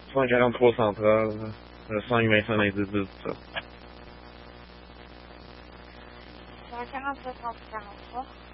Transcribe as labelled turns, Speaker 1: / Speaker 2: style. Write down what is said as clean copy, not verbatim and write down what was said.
Speaker 1: 143 central, 5 Vincent Indice 17.
Speaker 2: 147 143.